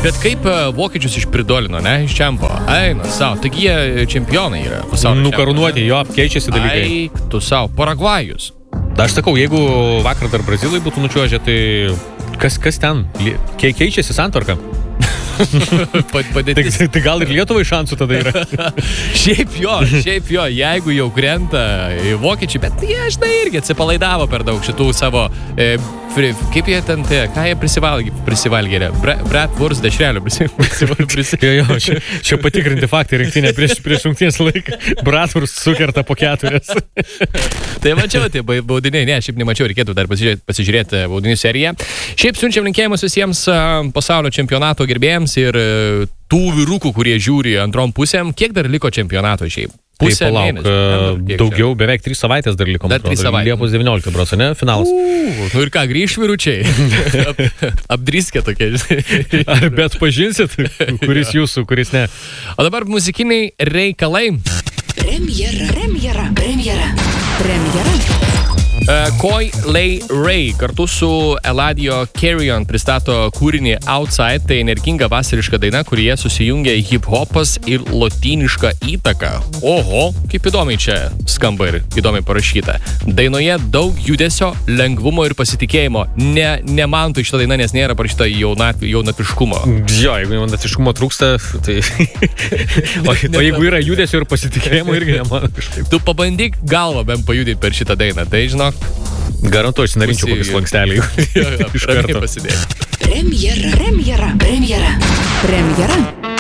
Bet kaip vokiečius išpridolino, ne, iš čempo? Eina savo, taigi jie čempionai yra pasaulio. Nukarūnuoti, jo, keičiasi dalykai. Eik tu savo, Paragvajus. Aš sakau, jeigu vakar dar Brazilai būtų nučiuožę, tai kas ten? Keičiasi santvarka. Tai gal ir Lietuvai šansų tada yra. Šiaip jo, jeigu jau krenta vokiečiai, bet jie, žinai, irgi atsipalaidavo per daug šitų savo, kaip jie ten, ką jie prisivalgė, bratwurst dešrelių Jo, čia patikrinti faktai rinktinė prieš rungtynės laiką, bratwurst sukerta po 4. Tai mačiau, tai baudiniai, ne, šiaip nemačiau, reikėtų dar pasižiūrėti baudinių seriją. Šiaip siunčiam linkėjimus visiems pasaulio čempionato gerbėjams ir tų vyrukų, kurie žiūri antrom pusėm. Kiek dar liko čempionato šiaip? Pusę mėnesio. Daugiau, beveik 3 savaitės dar liko. Dar 3 savaitės. Liepos 19 berods, ne? Finalas. Nu ir ką, grįš vyručiai? Apdriskė tokie. Ar bet pažinsit, kuris jūsų, kuris ne? O dabar muzikiniai reikalai. Premjera. Coi Leray kartu su Eladio Carrion pristato kūrinį Outside, tai energinga vasariška daina, kurioje susijungia hip-hopas ir lotyniška įtaka. Oho, kaip įdomiai čia skamba ir įdomiai parašyta. Dainoje daug judesio, lengvumo ir pasitikėjimo. Ne man tai šita daina, nes nėra parašyta jaunatviškumo. Jo, jeigu jaunatviškumo trūksta, tai... o jeigu yra judesio ir pasitikėjimo, irgi ne man kažkaip. Tu pabandyk galvą bent pajudinti per šitą dainą, tai žinok. Garantuoju, sinarinčiau kokius lankstelį. Iš karto pasidėjau. Premjera.